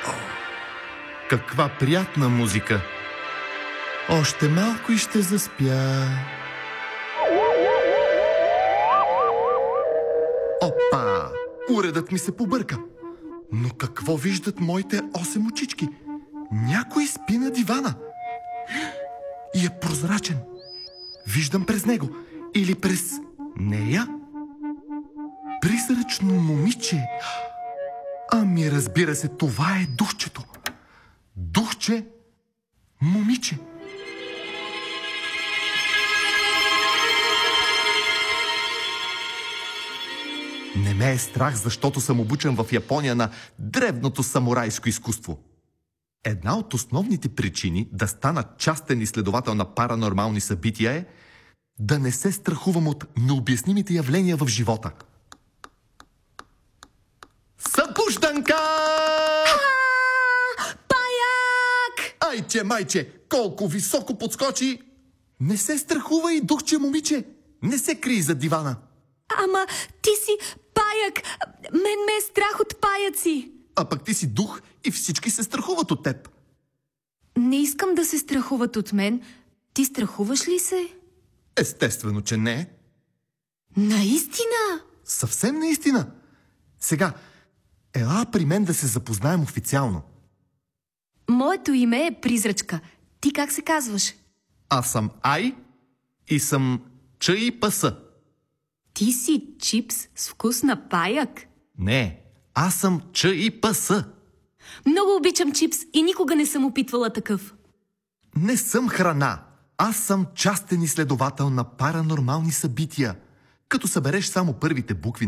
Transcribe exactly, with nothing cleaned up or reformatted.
Каква приятна музика! Още малко и ще заспя. Опа! Уредът ми се побърка. Но какво виждат моите осем очички? Някой спи на дивана. И е прозрачен. Виждам през него. Или през нея. Призрачно момиче. Ами разбира се, това е духчето. Духче, момиче. Не ме е страх, защото съм обучен в Япония на древното самурайско изкуство. Една от основните причини да стана частен изследовател на паранормални събития е да не се страхувам от необяснимите явления в живота. Събужданка! Паяк! Айче, майче, колко високо подскочи! Не се страхувай, духче момиче! Не се крий зад дивана! Ама ти си паяк! Мен ме е страх от паяци! А пък ти си дух и всички се страхуват от теб. Не искам да се страхуват от мен. Ти страхуваш ли се? Естествено, че не. Наистина? Съвсем наистина. Сега, ела при мен да се запознаем официално. Моето име е Призрачка. Ти как се казваш? Аз съм Ай и съм Ч и П С. Ти си чипс с вкус на паяк? Не, аз съм Ч и П С. Много обичам чипс и никога не съм опитвала такъв. Не съм храна. Аз съм частен изследовател на паранормални събития. Като събереш само първите букви